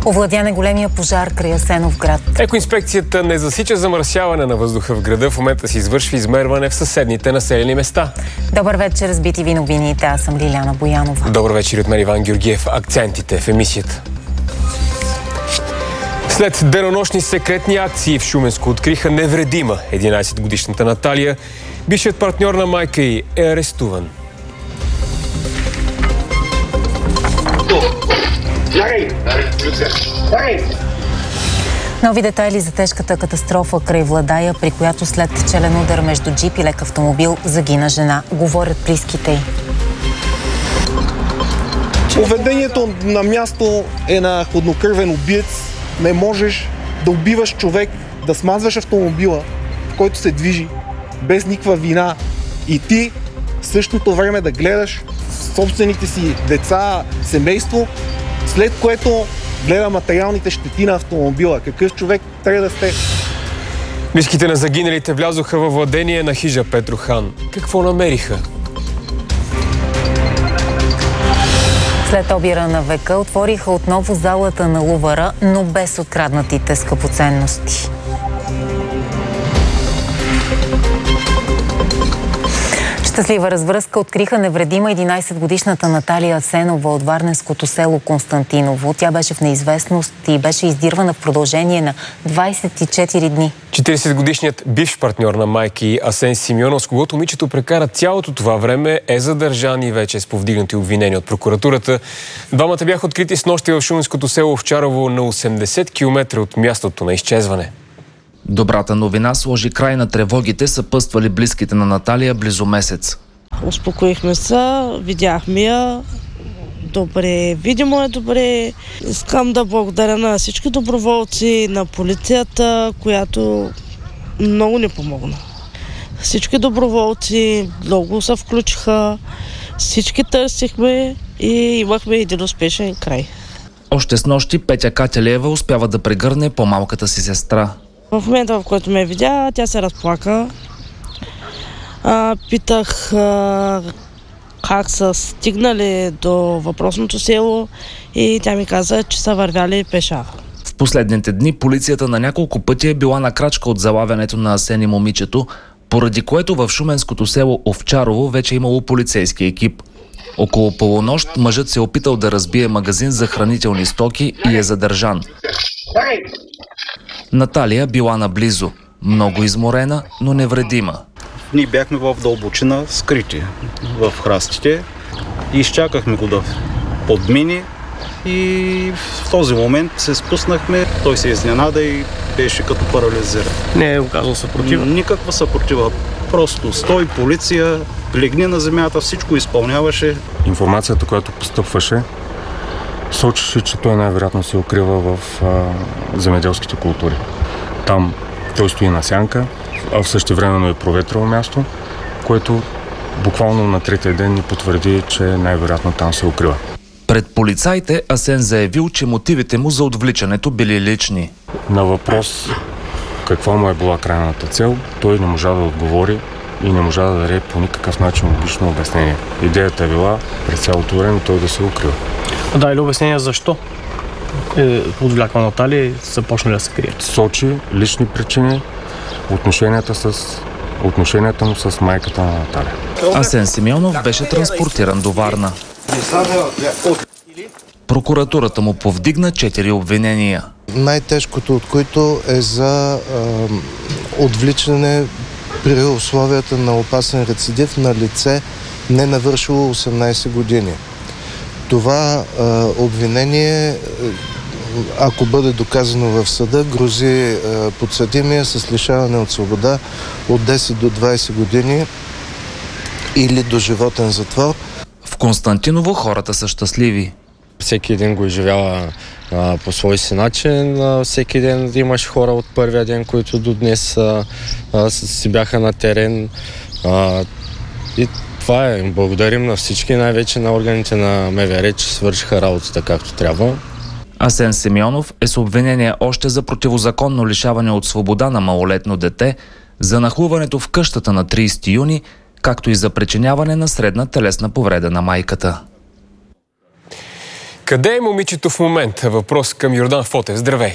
Овладян е големия пожар край Асеновград. Екоинспекцията не засича замърсяване на въздуха в града. В момента се извършва измерване в съседните населени места. Добър вечер с BTV новините. Аз съм Лиляна Боянова. Добър вечер от мен, Иван Георгиев. Акцентите в емисията. След денонощни секретни акции в Шуменско откриха невредима 11-годишната Наталия. Бившият партньор на майка й е арестуван. Нови детайли за тежката катастрофа край Владая, при която след челен удар между джип и лек автомобил загина жена. Говорят близките й. Поведението на място е на хладнокръвен убиец. Не можеш да убиваш човек, да смазваш автомобила, в който се движи, без никаква вина. И ти в същото време да гледаш собствените си деца, семейство, след което гледа материалните щети на автомобила. Какъв човек трябва да сте? Близките на загиналите влязоха във владение на хижа Петрохан. Какво намериха? След обира на века отвориха отново залата на Лувъра, но без откраднатите скъпоценности. Щастлива развръзка откриха невредима 11-годишната Наталия Асенова от варненското село Константиново. Тя беше в неизвестност и беше издирвана в продължение на 24 дни. 40-годишният бивш партньор на майка й Асен Симеонов, с когото момичето прекара цялото това време, е задържан и вече с повдигнати обвинения от прокуратурата. Двамата бяха открити снощи в шуменското село Овчарово на 80 км от мястото на изчезване. Добрата новина сложи край на тревогите, съпътствали близките на Наталия близо месец. Успокоихме се, видяхме я. Добре, видимо е добре. Искам да благодаря на всички доброволци, на полицията, която много ни помогна. Всички доброволци много се включиха, всички търсихме и имахме един успешен край. Още снощи Петя Кателиева успява да прегърне по-малката си сестра. В момента, в който ме видя, тя се разплака. Питах как са стигнали до въпросното село и тя ми каза, че са вървяли пеша. В последните дни полицията на няколко пъти е била на крачка от залавянето на Асен и момичето, поради което в шуменското село Овчарово вече имало полицейски екип. Около полунощ мъжът се е опитал да разбие магазин за хранителни стоки и е задържан. Наталия била наблизо. Много изморена, но невредима. Ние бяхме в дълбочина, скрити в храстите. Изчакахме го да подмине и в този момент се спуснахме. Той се изненада и беше като парализиран. Не е оказал съпротива? Никаква съпротива. Просто стой, полиция, легни на земята, всичко изпълняваше. Информацията, която постъпваше, сочеше, че той най-вероятно се укрива в земеделските култури. Там той стои на сянка, а в същевременно е проветрило място, което буквално на третия ден ни потвърди, че най-вероятно там се укрива. Пред полицаите Асен заявил, че мотивите му за отвличането били лични. На въпрос каква му е била крайната цел, той не можа да отговори и не можа да даде по никакъв начин логично обяснение. Идеята е била през цялото време той да се укрива. Да, или обяснение защо е отвлякал Наталия и започнали да се крият? Сочи лични причини, отношенията му с майката на Наталия. Асен Симеонов беше транспортиран до Варна. Прокуратурата му повдигна 4 обвинения. Най-тежкото от които е за отвличане при условията на опасен рецидив на лице не навършило 18 години. Това обвинение, ако бъде доказано в съда, грози подсъдимия с лишаване от свобода от 10 до 20 години или доживотен затвор. В Константиново хората са щастливи. Всеки един го изживява по свой си начин. Всеки ден имаше хора от първия ден, които до днес си бяха на терен. И това е. Благодарим на всички, най-вече на органите на МВР, че свършиха работата както трябва. Асен Симеонов е с обвинение още за противозаконно лишаване от свобода на малолетно дете, за нахлуването в къщата на 30 юни, както и за причиняване на средна телесна повреда на майката. Къде е момичето в момента? Въпрос към Йордан Фотев. Здравей!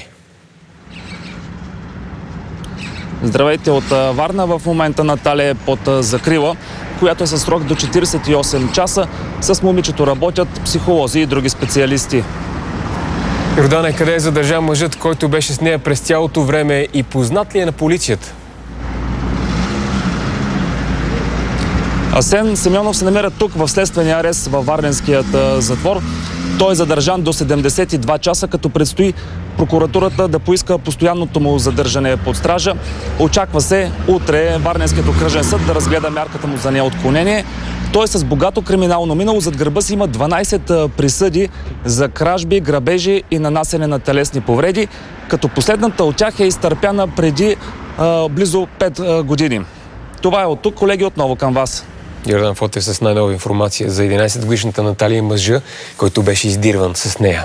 Здравейте от Варна. В момента Наталия е под закрила, която е със срок до 48 часа. С момичето работят психолози и други специалисти. Йордане, къде е задържан мъжът, който беше с нея през цялото време и познат ли е на полицията? Асен Семенов се намира тук в следствения арест във Варненският затвор. Той е задържан до 72 часа, като предстои прокуратурата да поиска постоянното му задържане под стража. Очаква се утре Варненският окръжен съд да разгледа мярката му за неотклонение. Той с богато криминално минало, зад гърба си има 12 присъди за кражби, грабежи и нанасене на телесни повреди, като последната от тях е изтърпяна преди близо 5 години. Това е от тук, колеги, отново към вас. Йордан Фотев с най-нова информация за 11-годишната Наталия и мъжа, който беше издирван с нея.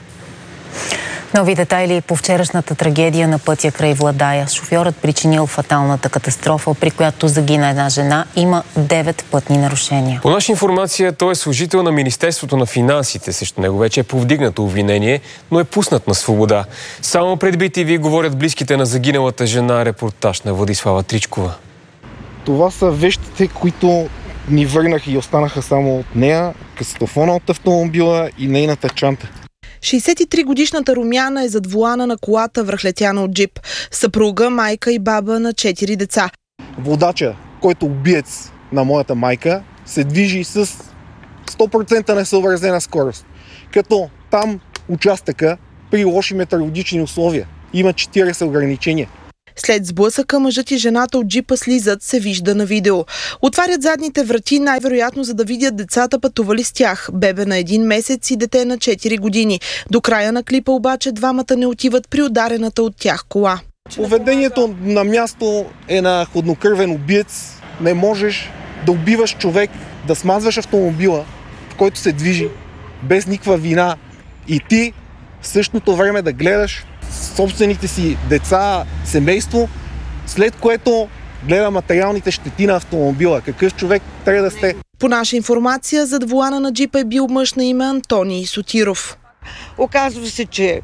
Нови детайли по вчерашната трагедия на пътя край Владая. Шофьорът причинил фаталната катастрофа, при която загина една жена. Има 9 пътни нарушения. По наша информация, той е служител на Министерството на финансите. Срещу него вече е повдигнато обвинение, но е пуснат на свобода. Само пред BTV говорят близките на загиналата жена. Репортаж на Владислава Тричкова. Това са вещите, които ни върнаха и останаха само от нея, касетофона от автомобила и нейната чанта. 63-годишната Румяна е зад волана на колата, връхлетяна от джип. Съпруга, майка и баба на 4 деца. Водача, който убиец на моята майка, се движи с 100% несъобразена скорост. Като там участъка при лоши метеорологични условия има 40 ограничения. След сблъсъка мъжът и жената от джипа слизат, се вижда на видео. Отварят задните врати, най-вероятно за да видят децата пътували с тях. Бебе на 1 месец и дете на 4 години. До края на клипа обаче двамата не отиват при ударената от тях кола. Поведението на място е на хладнокръвен убиец. Не можеш да убиваш човек, да смазваш автомобила, в който се движи, без никаква вина. И ти в същото време да гледаш собствените си деца, семейство, след което гледа материалните щети на автомобила. Какъв човек трябва да сте? По наша информация, зад волана на джипа е бил мъж на име Антоний Сотиров. Оказва се, че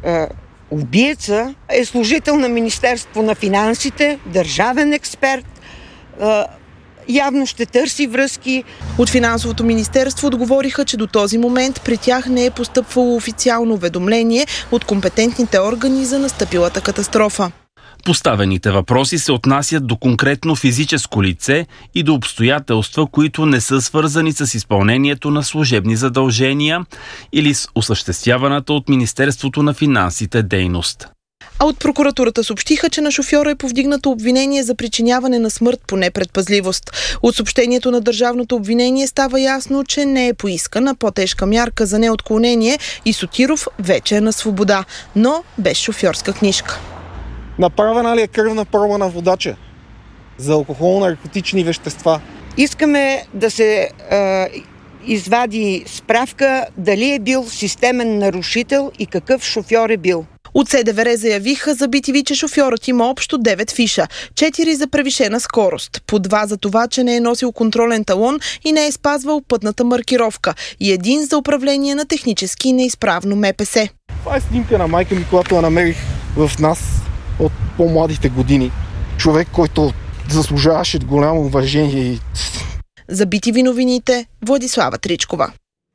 убиеца е служител на Министерство на финансите, държавен експерт, явно ще търси връзки. От Финансовото министерство отговориха, че до този момент при тях не е постъпвало официално уведомление от компетентните органи за настъпилата катастрофа. Поставените въпроси се отнасят до конкретно физическо лице и до обстоятелства, които не са свързани с изпълнението на служебни задължения или с осъществяваната от Министерството на финансите дейност. А от прокуратурата съобщиха, че на шофьора е повдигнато обвинение за причиняване на смърт по непредпазливост. От съобщението на държавното обвинение става ясно, че не е поискана по-тежка мярка за неотклонение и Сотиров вече е на свобода, но без шофьорска книжка. Направена ли е кръвна проба на водача за алкохолно-наркотични вещества? Искаме да се извади справка дали е бил системен нарушител и какъв шофьор е бил. От СДВР заявиха за BTV, че шофьорът има общо 9 фиша. 4 за превишена скорост, по 2 за това, че не е носил контролен талон и не е спазвал пътната маркировка и 1 за управление на технически неизправно МПС. Това е снимка на майка ми, която я намерих в нас от по-младите години. Човек, който заслужаваше голямо уважение. За BTV новините, Владислава Тричкова.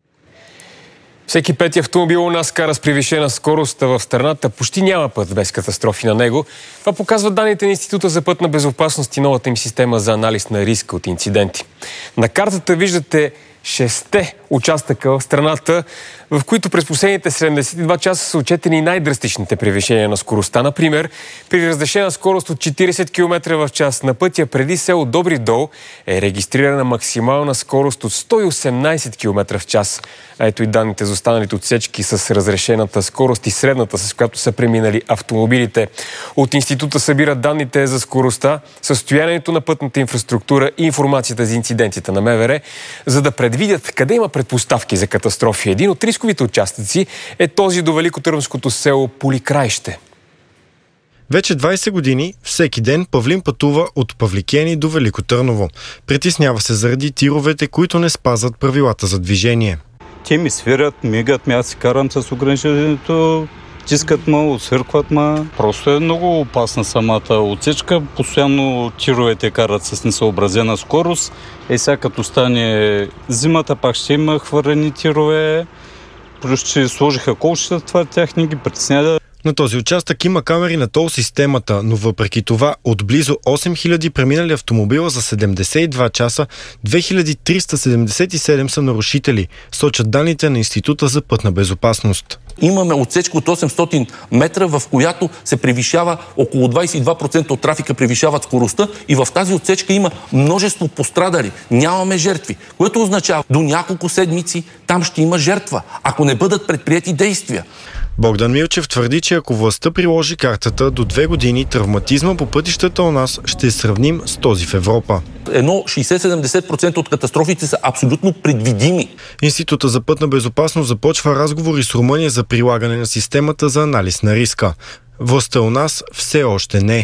Всеки пети автомобил у нас кара с превишена скорост в страната. Почти няма път без катастрофи на него. Това показват данните на Института за пътна безопасност и новата им система за анализ на риска от инциденти. На картата виждате 6 участъка в страната, в които през последните 72 часа са отчетени най-драстичните превишения на скоростта. Например, при разрешена скорост от 40 км в час на пътя преди село Добри дол е регистрирана максимална скорост от 118 км в час. Ето и данните за останалите отсечки с разрешената скорост и средната, с която са преминали автомобилите. От Института събират данните за скоростта, състоянието на пътната инфраструктура и информацията за инцидентите на МВР, за да предвидят къде има предпоставки за катастрофи. Един от рисковите участъци е този до великотърновското село Поликраище. Вече 20 години, всеки ден Павлин пътува от Павликени до Велико Търново. Притеснява се заради тировете, които не спазват правилата за движение. те ми свирят, мигат, аз си карам с ограничението, тискат ме, отсвиркват ме. Просто е много опасна самата отсечка. Постоянно тировете карат с несъобразена скорост. Сега като стане зимата, пак ще има хвърлени тирове. Плюс, че сложиха колчета, това тях не ги притеснява. На този участък има камери на тол системата, но въпреки това от близо 8000 преминали автомобила за 72 часа, 2377 са нарушители, сочат данните на Института за пътна безопасност. Имаме отсечка от 800 метра, в която се превишава около 22% от трафика превишават скоростта и в тази отсечка има множество пострадали. Нямаме жертви, което означава до няколко седмици там ще има жертва, ако не бъдат предприети действия. Богдан Милчев твърди, че ако властта приложи картата, до 2 години травматизма по пътищата у нас ще е сравним с този в Европа. 60-70% от катастрофите са абсолютно предвидими. Института за пътна безопасност започва разговори с Румъния за прилагане на системата за анализ на риска. Властта у нас все още не.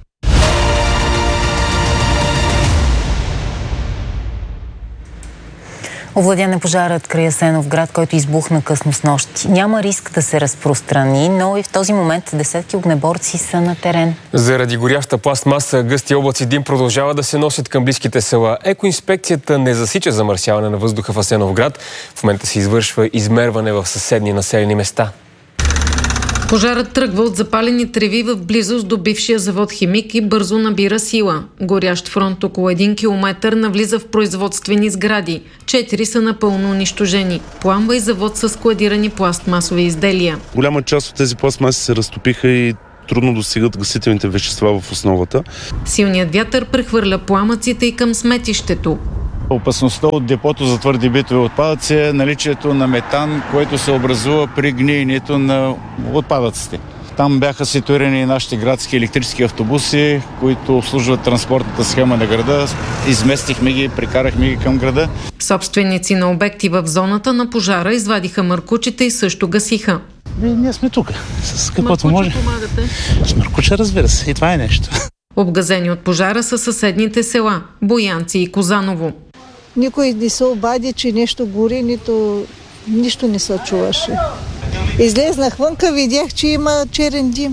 Овладян е пожарът край Асеновград, който избухна късно снощи. Няма риск да се разпространи, но и в този момент десетки огнеборци са на терен. Заради горяща пластмаса, гъсти облаци дим продължават да се носят към близките села. Екоинспекцията не засича замърсяване на въздуха в Асеновград. В момента се извършва измерване в съседни населени места. Пожарът тръгва от запалени треви в близост до бившия завод Химик и бързо набира сила. Горящ фронт около 1 километър навлиза в производствени сгради. 4 са напълно унищожени. Пламва и завод с складирани пластмасови изделия. Голяма част от тези пластмаси се разтопиха и трудно достигат гасителните вещества в основата. Силният вятър прехвърля пламъците и към сметището. Опасността от депото за твърди битови отпадъци е наличието на метан, което се образува при гниенето на отпадъците. Там бяха ситуирани нашите градски електрически автобуси, които обслужват транспортната схема на града. Изместихме ги, прикарахме ги към града. Собственици на обекти в зоната на пожара извадиха маркучите и също гасиха. Ние сме тук, с каквото може. Помагате? С маркуча, разбира се, и това е нещо. Обгазени от пожара са съседните села Боянци и Козаново. Никой не се обади, че нещо гори, нищо не се чуваше. Излезнах вънка, видях, че има черен дим.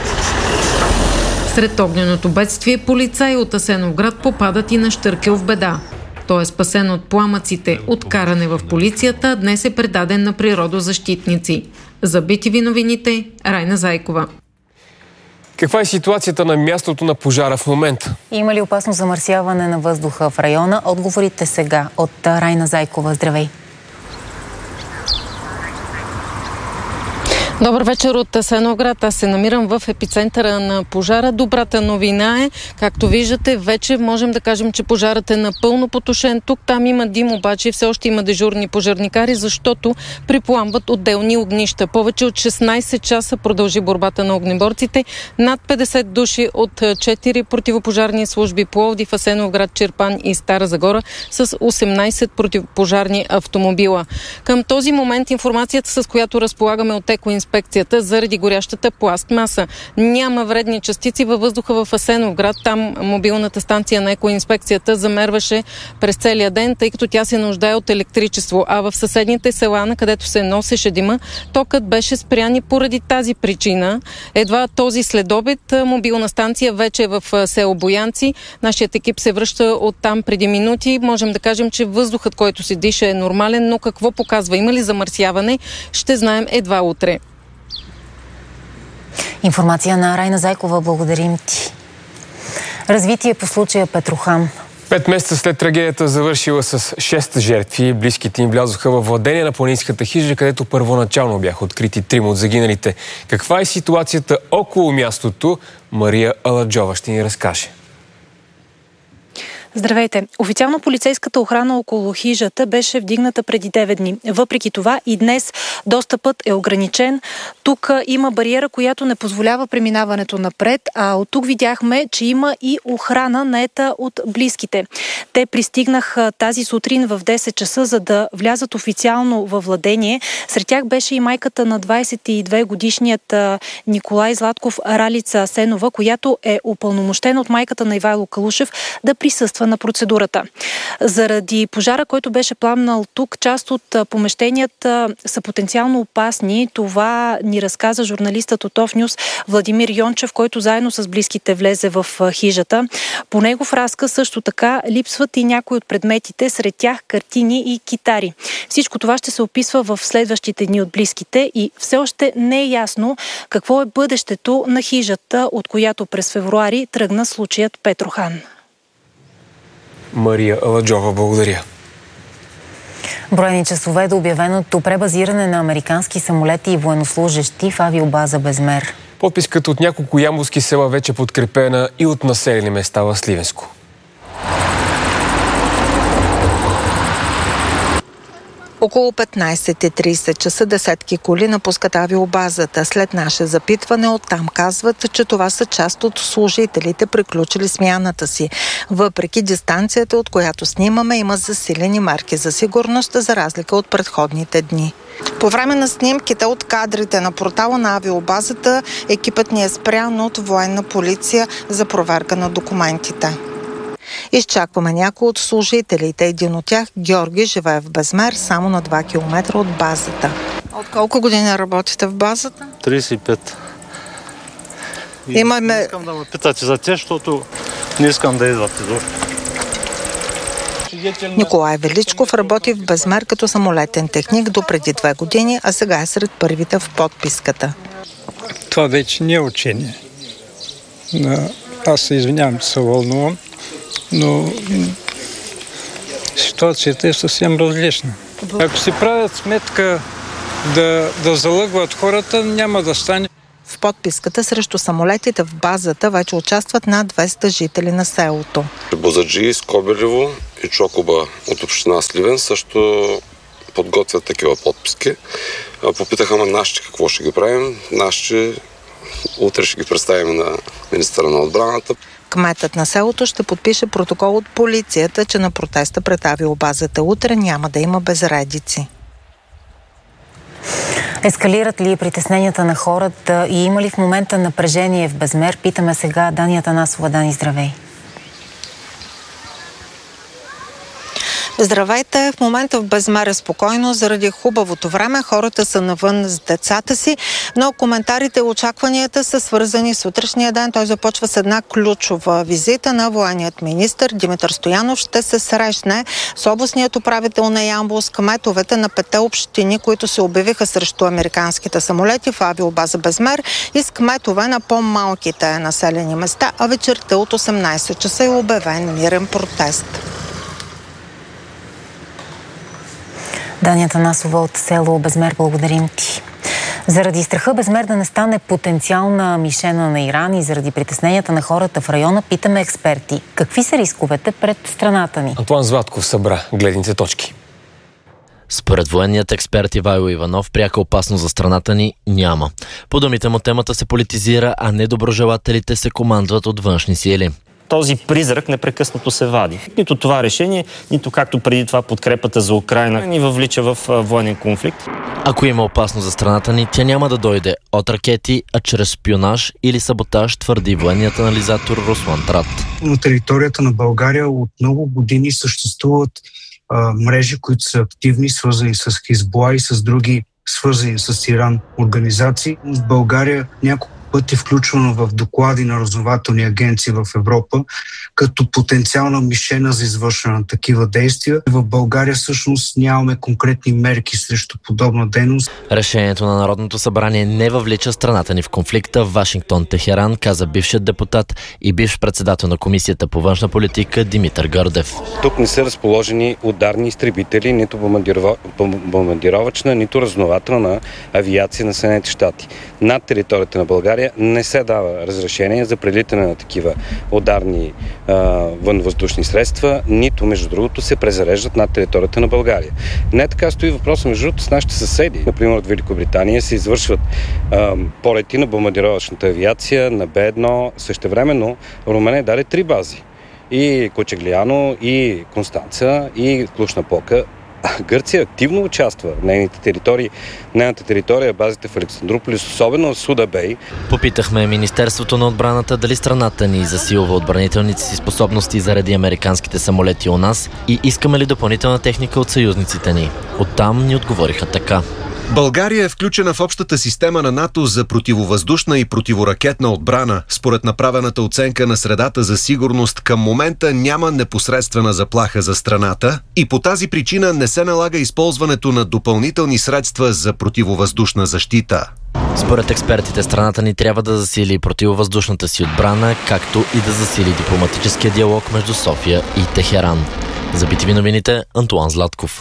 Сред огненото бедствие полицаи от Асеновград попадат и на Щъркел в беда. Той е спасен от пламъците, откаране в полицията, днес е предаден на природозащитници. За BTV новините, Райна Зайкова. Каква е ситуацията на мястото на пожара в момента? Има ли опасно замърсяване на въздуха в района? Отговорите сега от Райна Зайкова. Здравей! Добър вечер от Асеновград. Аз се намирам в епицентъра на пожара. Добрата новина е, както виждате, вече можем да кажем, че пожарът е напълно потушен. Тук там има дим, обаче все още има дежурни пожарникари, защото припламват отделни огнища. Повече от 16 часа продължи борбата на огнеборците. Над 50 души от 4 противопожарни служби Пловдив, Асеновград, Чирпан и Стара Загора с 18 противопожарни автомобила. Към този момент информацията, с която разполагаме от екоинспекцията, заради горящата пластмаса. Няма вредни частици във въздуха в Асеновград. Там мобилната станция на екоинспекцията замерваше през целия ден, тъй като тя се нуждае от електричество. А в съседните села, на където се носеше дима, токът беше спрян и поради тази причина. Едва този следобед мобилна станция вече е в село Боянци. Нашият екип се връща оттам преди минути. Можем да кажем, че въздухът, който се диша, е нормален, но какво показва? Има ли замърсяване? Ще знаем едва утре. Информация на Райна Зайкова. Благодарим ти. Развитие по случая Петрохан. 5 месеца след трагедията, завършила с 6 жертви, близките им влязоха във владение на планинската хижа, където първоначално бяха открити 3 от загиналите. Каква е ситуацията около мястото? Мария Аладжова ще ни разкаже. Здравейте! Официално полицейската охрана около хижата беше вдигната преди 9 дни. Въпреки това и днес достъпът е ограничен. Тук има бариера, която не позволява преминаването напред, а от тук видяхме, че има и охрана наета от близките. Те пристигнаха тази сутрин в 10 часа, за да влязат официално във владение. Сред тях беше и майката на 22-годишният Николай Златков Ралица Асенова, която е упълномощена от майката на Ивайло Калушев да присъства участва на процедурата. Заради пожара, който беше пламнал тук, част от помещенията са потенциално опасни. Това ни разказа журналистът от Офнюс Владимир Йончев, който заедно с близките влезе в хижата. По негов разказ също така липсват и някои от предметите, сред тях картини и китари. Всичко това ще се описва в следващите дни от близките и все още не е ясно какво е бъдещето на хижата, от която през февруари тръгна случаят Петрохан. Мария Аладжова, благодаря. Броени часове до обявеното пребазиране на американски самолети и военнослужещи в авиобаза Безмер. Подписката от няколко ямболски села вече подкрепена и от населени места в Сливенско. Около 15:30 часа десетки коли напускат авиобазата. След наше запитване оттам казват, че това са част от служителите, приключили смяната си. Въпреки дистанцията, от която снимаме, има засилени мерки за сигурност, за разлика от предходните дни. По време на снимките от кадрите на портала на авиобазата, екипът ни е спрян от военна полиция за проверка на документите. Изчакваме някои от служителите. Един от тях, Георги, живее в Безмер, само на 2 км от базата. От колко години работите в базата? 35. Не искам да ме питате за те, защото не искам да идвате до. Николай Величков работи в Безмер като самолетен техник до преди 2 години, а сега е сред първите в подписката. Това вече не е учение. Аз се извинявам, че се вълнувам, но ситуацията е съвсем различна. Ако си правят сметка да залъгват хората, няма да стане. В подписката срещу самолетите в базата вече участват над 200 жители на селото. Бозаджи, Скобелево и Чокоба от община Сливен също подготвят такива подписки. Попитаха ме нашите какво ще ги правим. Нашите утре ще ги представим на министъра на отбраната. Кметът на селото ще подпише протокол от полицията, че на протеста пред авиобазата утре няма да има безредици. Ескалират ли притесненията на хората и има ли в момента напрежение в Безмер? Питаме сега Дани Атанасова. Дани, здравей! Здравейте! В момента в Безмер е спокойно заради хубавото време. Хората са навън с децата си, но коментарите и очакванията са свързани с утрешния ден. Той започва с една ключова визита на военният министър Димитър Стоянов. Ще се срещне с областният управител на Ямбол, с кметовете на 5 общини, които се обявиха срещу американските самолети в авиобаза Безмер, и с кметове на по-малките населени места, а вечерта от 18 часа е обявен мирен протест. Дани Атанасова от село Безмер, благодарим ти. Заради страха Безмер да не стане потенциална мишена на Иран и заради притесненията на хората в района, питаме експерти. Какви са рисковете пред страната ни? Антуан Златков събра гледните точки. Според военният експерт Ивайло Иванов, пряка опасност за страната ни няма. По думите му, темата се политизира, а недоброжелателите се командват от външни сили. Този призрак непрекъснато се вади. Нито това решение, нито както преди това подкрепата за Украйна ни въвлича в военен конфликт. Ако има опасност за страната ни, тя няма да дойде от ракети, а чрез шпионаж или саботаж, твърди военният анализатор Руслан Трат. На територията на България от много години съществуват мрежи, които са активни, свързани с Хизбула и с други свързани с Иран организации. В България няколко път е включвано в доклади на разузнавателни агенции в Европа като потенциална мишена за извършване на такива действия. В България всъщност нямаме конкретни мерки срещу подобна дейност. Решението на Народното събрание не въвлича страната ни в конфликта в Вашингтон-Техеран, каза бившият депутат и бивш председател на Комисията по външна политика Димитър Гърдев. Тук не са разположени ударни изтребители, нито бомбардировъчна, нито разузнавателна авиация на Съединените щати. Над територията на България не се дава разрешение за прелитане на такива ударни въздушни средства, нито, между другото, се презареждат над територията на България. Не така стои въпросът, между другото, с нашите съседи. Например, от Великобритания се извършват полети на бомбардировъчната авиация на Б1. Същевременно Румъния даде 3 бази. И Кочегляно, и Констанца, и Клуш-Напока. Гърция активно участва в нейната територия, базите в Александруполис, особено в Суда Бей. Попитахме Министерството на отбраната дали страната ни засилва отбранителните си способности заради американските самолети у нас и искаме ли допълнителна техника от съюзниците ни. Оттам ни отговориха така. България е включена в общата система на НАТО за противовъздушна и противоракетна отбрана. Според направената оценка на средата за сигурност, към момента няма непосредствена заплаха за страната и по тази причина не се налага използването на допълнителни средства за противовъздушна защита. Според експертите, страната ни трябва да засили противовъздушната си отбрана, както и да засили дипломатическия диалог между София и Техеран. За BTV новините, Антуан Златков.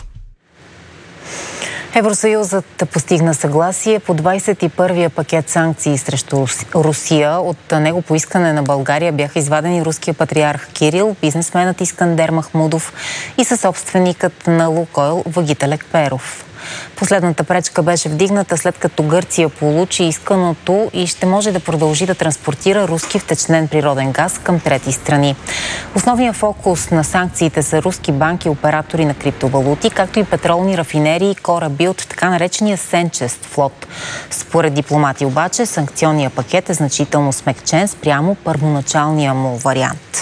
Евросъюзът постигна съгласие по 21-я пакет санкции срещу Русия. От него по искане на България бяха извадени руския патриарх Кирил, бизнесменът Искандер Махмудов и съсобственикът на Лукойл Вагита Лекперов. Последната пречка беше вдигната след като Гърция получи исканото и ще може да продължи да транспортира руски втечнен природен газ към трети страни. Основният фокус на санкциите са руски банки, оператори на криптовалути, както и петролни рафинерии и кораби от така наречения сенчест флот. Според дипломати обаче, санкционният пакет е значително смекчен спрямо първоначалния му вариант.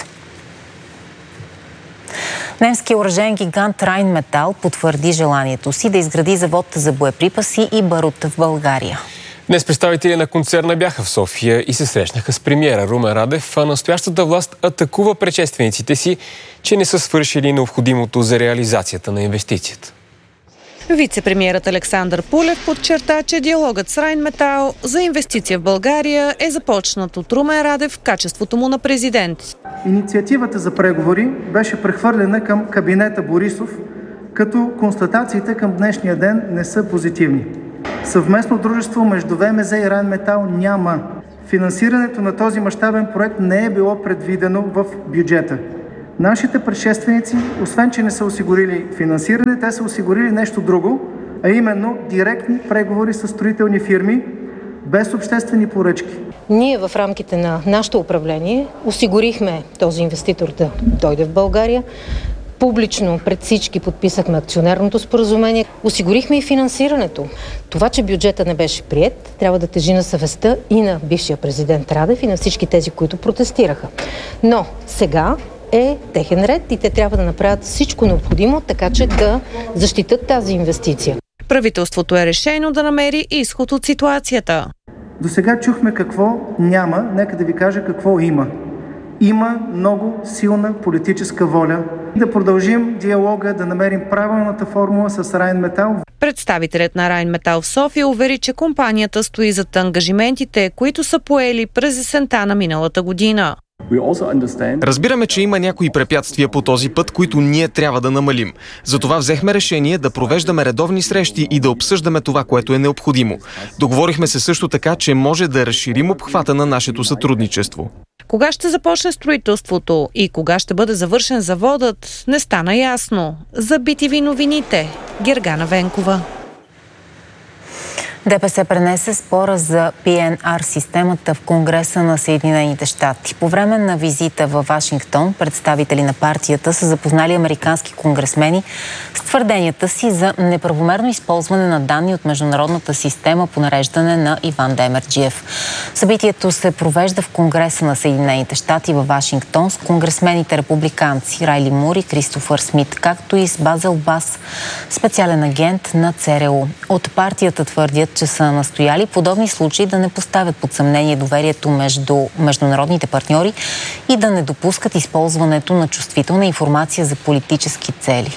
Немският оръжеен гигант Райнметал потвърди желанието си да изгради завод за боеприпаси и барут в България. Днес представители на концерна бяха в София и се срещнаха с премиера Румен Радев, а настоящата власт атакува предшествениците си, че не са свършили необходимото за реализацията на инвестицията. Вице-премиерът Александър Пулев подчерта, че диалогът с Райнметал за инвестиция в България е започнат от Румен Радев в качеството му на президент. Инициативата за преговори беше прехвърлена към кабинета Борисов, като констатациите към днешния ден не са позитивни. Съвместно дружество между ВМЗ и Райнметал няма. Финансирането на този мащабен проект не е било предвидено в бюджета. Нашите предшественици, освен че не са осигурили финансиране, те са осигурили нещо друго, а именно директни преговори с строителни фирми без обществени поръчки. Ние в рамките на нашето управление осигурихме този инвеститор да дойде в България. Публично пред всички подписахме акционерното споразумение. Осигурихме и финансирането. Това, че бюджета не беше приет, трябва да тежи на съвестта и на бившия президент Радев и на всички тези, които протестираха. Но сега е техен ред и те трябва да направят всичко необходимо, така че да защитат тази инвестиция. Правителството е решено да намери изход от ситуацията. До сега чухме какво няма, нека да ви кажа какво има. Има много силна политическа воля да продължим диалога, да намерим правилната формула с Райнметал. Представителят на Райнметал в София увери, че компанията стои зад ангажиментите, които са поели през есента на миналата година. Разбираме, че има някои препятствия по този път, които ние трябва да намалим. Затова взехме решение да провеждаме редовни срещи и да обсъждаме това, което е необходимо. Договорихме се също така, че може да разширим обхвата на нашето сътрудничество. Кога ще започне строителството и кога ще бъде завършен заводът, не стана ясно. За BTV новините, Гергана Венкова. ДПС пренесе спора за PNR системата в Конгреса на Съединените щати. По време на визита във Вашингтон, представители на партията са запознали американски конгресмени с твърденията си за неправомерно използване на данни от международната система по нареждане на Иван Демерджиев. Събитието се провежда в Конгреса на Съединените щати във Вашингтон с конгресмените републиканци Райли Мур и Кристофър Смит, както и с Базел Бас, специален агент на ЦРУ. От партията твърдят, че са настояли подобни случаи да не поставят под съмнение доверието между международните партньори и да не допускат използването на чувствителна информация за политически цели.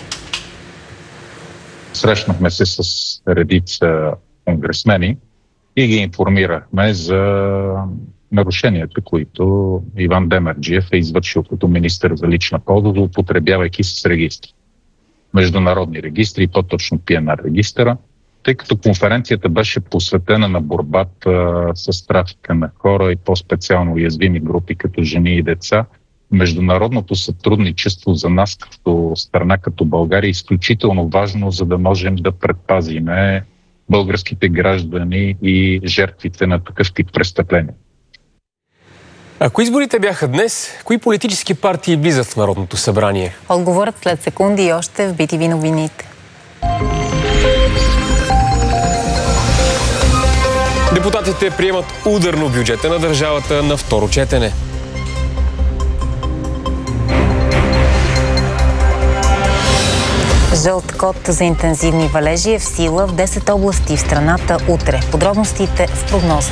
Срещнахме се с редица конгресмени и ги информирахме за нарушенията, които Иван Демерджиев е извършил като министър за лична полза, употребявайки с регистри. Международни регистри, по-точно PNR регистъра, тъй като конференцията беше посветена на борбата с трафика на хора и по-специално уязвими групи като жени и деца. Международното сътрудничество за нас като страна, като България, е изключително важно, за да можем да предпазиме българските граждани и жертвите на такъв тип престъпления. Ако изборите бяха днес, кои политически партии влизат в Народното събрание? Отговорът след секунди и още в BTV новините. Депутатите приемат ударно бюджета на държавата на второ четене. Жълт код за интензивни валежи е в сила в 10 области в страната утре. Подробностите в прогнозата.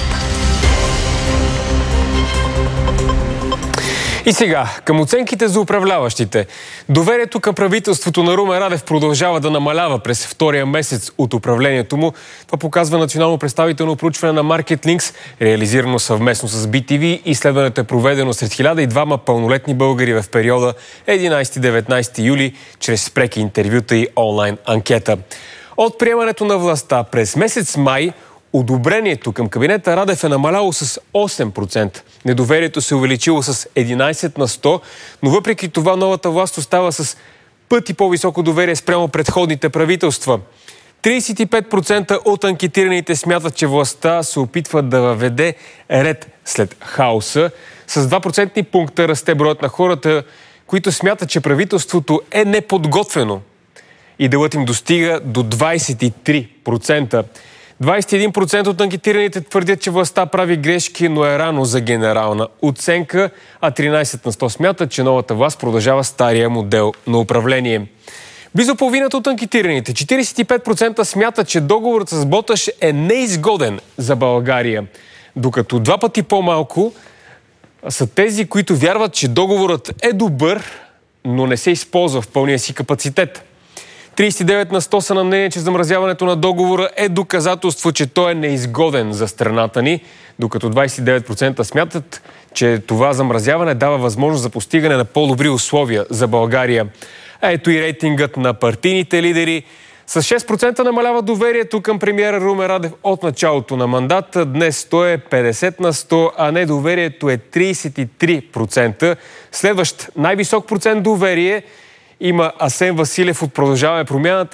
И сега, към оценките за управляващите. Доверието към правителството на Румен Радев продължава да намалява през втория месец от управлението му. Това показва национално представително проучване на Market Links, реализирано съвместно с BTV. Изследването е проведено сред 1002 пълнолетни българи в периода 11-19 юли, чрез преки интервюта и онлайн анкета. От приемането на властта през месец май одобрението към кабинета Радев е намаляло с 8%. Недоверието се увеличило с 11 на 100, но въпреки това новата власт остава с пъти по-високо доверие спрямо предходните правителства. 35% от анкетираните смятат, че властта се опитва да въведе ред след хаоса. С 2% пункта расте броят на хората, които смятат, че правителството е неподготвено. И делът им достига до 23%. 21% от анкетираните твърдят, че властта прави грешки, но е рано за генерална оценка, а 13 на 100 смятат, че новата власт продължава стария модел на управление. Близо половината от анкетираните, 45% смятат, че договорът с Боташ е неизгоден за България, докато 2 пъти по-малко са тези, които вярват, че договорът е добър, но не се използва в пълния си капацитет. 39 на 100 са на мнение, че замразяването на договора е доказателство, че той е неизгоден за страната ни, докато 29% смятат, че това замразяване дава възможност за постигане на по-добри условия за България. Ето и рейтингът на партийните лидери. С 6% намалява доверието към премиера Румен Радев от началото на мандата. Днес той е 50 на 100, а недоверието е 33%. Следващ най-висок процент доверие има Асен Василев от Продължаваме промяната